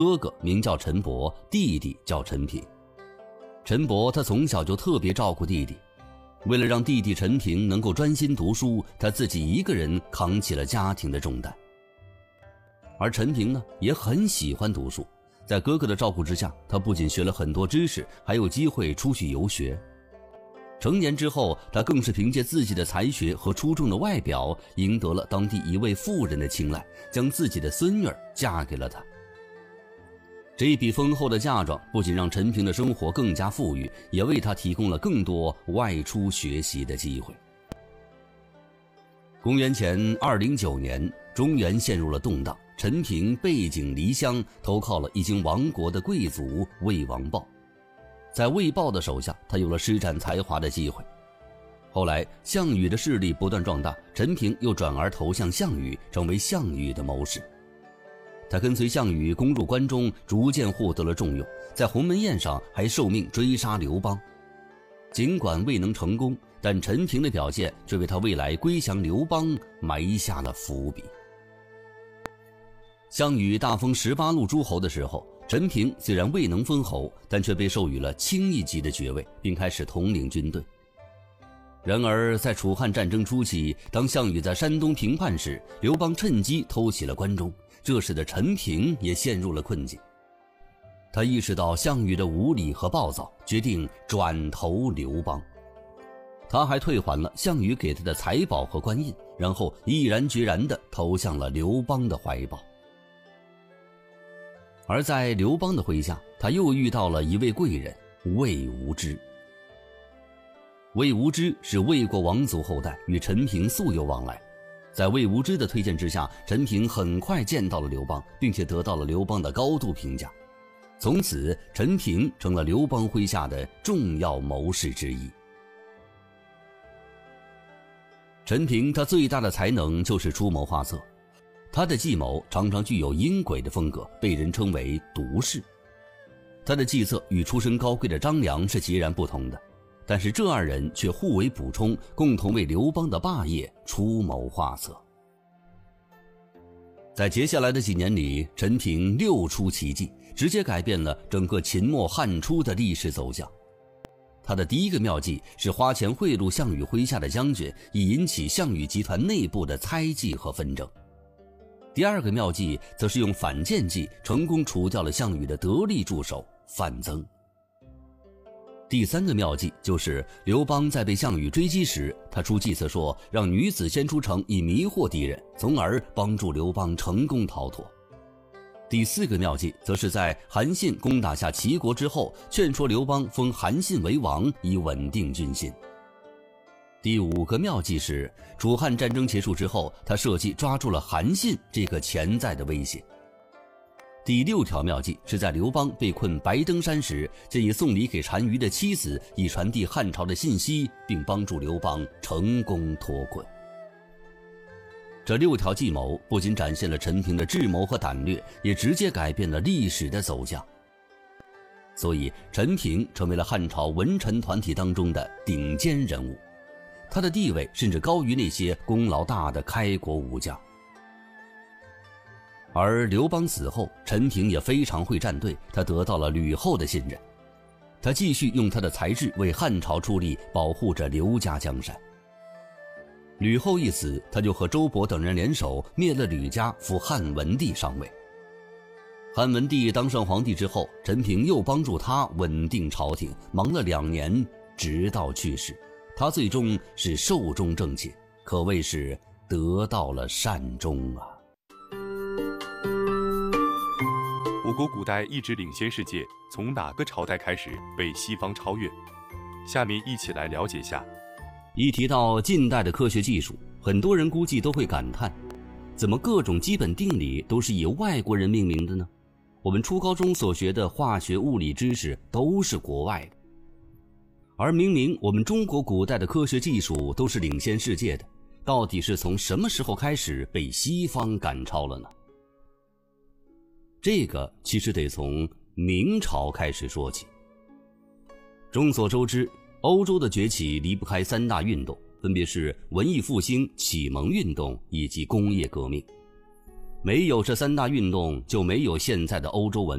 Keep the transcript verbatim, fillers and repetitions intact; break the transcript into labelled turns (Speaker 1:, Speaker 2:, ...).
Speaker 1: 哥哥名叫陈伯，弟弟叫陈平。陈伯他从小就特别照顾弟弟，为了让弟弟陈平能够专心读书，他自己一个人扛起了家庭的重担。而陈平呢，也很喜欢读书，在哥哥的照顾之下，他不仅学了很多知识，还有机会出去游学。成年之后，他更是凭借自己的才学和出众的外表，赢得了当地一位富人的青睐，将自己的孙女儿嫁给了他。这一笔丰厚的嫁妆不仅让陈平的生活更加富裕，也为他提供了更多外出学习的机会。公元前二零九年，中原陷入了动荡，陈平背井离乡，投靠了已经亡国的贵族魏王豹。在魏豹的手下，他有了施展才华的机会。后来项羽的势力不断壮大，陈平又转而投向项羽，成为项羽的谋士。他跟随项羽攻入关中，逐渐获得了重用，在鸿门宴上还受命追杀刘邦。尽管未能成功，但陈平的表现却为他未来归降刘邦埋下了伏笔。项羽大封十八路诸侯的时候，陈平虽然未能封侯，但却被授予了卿一级的爵位，并开始统领军队。然而在楚汉战争初期，当项羽在山东平叛时，刘邦趁机偷袭了关中，这使得陈平也陷入了困境。他意识到项羽的无礼和暴躁，决定转投刘邦。他还退还了项羽给他的财宝和官印，然后毅然决然地投向了刘邦的怀抱。而在刘邦的麾下，他又遇到了一位贵人魏无知。魏无知是魏国王族后代，与陈平素有往来。在魏无知的推荐之下，陈平很快见到了刘邦，并且得到了刘邦的高度评价。从此，陈平成了刘邦麾下的重要谋士之一。陈平他最大的才能就是出谋划策，他的计谋常常具有阴诡的风格，被人称为毒士。他的计策与出身高贵的张良是截然不同的，但是这二人却互为补充，共同为刘邦的霸业出谋划策。在接下来的几年里，陈平六出奇迹，直接改变了整个秦末汉初的历史走向。他的第一个妙计是花钱贿赂项羽麾下的将军，以引起项羽集团内部的猜忌和纷争。第二个妙计则是用反间计，成功除掉了项羽的得力助手范增。第三个妙计就是刘邦在被项羽追击时，他出计策说让女子先出城以迷惑敌人，从而帮助刘邦成功逃脱。第四个妙计则是在韩信攻打下齐国之后，劝说刘邦封韩信为王，以稳定军心。第五个妙计是楚汉战争结束之后，他设计抓住了韩信这个潜在的威胁。第六条妙计是在刘邦被困白登山时，建议送礼给单于的妻子，以传递汉朝的信息，并帮助刘邦成功脱困。这六条计谋不仅展现了陈平的智谋和胆略，也直接改变了历史的走向。所以陈平成为了汉朝文臣团体当中的顶尖人物，他的地位甚至高于那些功劳大的开国武将。而刘邦死后，陈平也非常会站队，他得到了吕后的信任。他继续用他的才智为汉朝出力，保护着刘家江山。吕后一死，他就和周勃等人联手灭了吕家，扶汉文帝上位。汉文帝当上皇帝之后，陈平又帮助他稳定朝廷，忙了两年，直到去世。他最终是寿终正寝，可谓是得到了善终啊。
Speaker 2: 我国古代一直领先世界，从哪个朝代开始被西方超越？下面一起来了解下。
Speaker 1: 一提到近代的科学技术，很多人估计都会感叹，怎么各种基本定理都是以外国人命名的呢？我们初高中所学的化学物理知识都是国外的。而明明我们中国古代的科学技术都是领先世界的，到底是从什么时候开始被西方赶超了呢？这个其实得从明朝开始说起。众所周知，欧洲的崛起离不开三大运动，分别是文艺复兴、启蒙运动以及工业革命。没有这三大运动，就没有现在的欧洲文